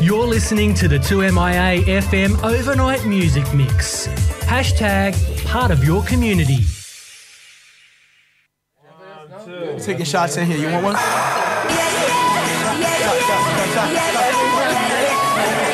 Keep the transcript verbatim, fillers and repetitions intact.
You're listening to the two M I A F M Overnight Music Mix. Hashtag part of your community. Taking shots in here. You want one?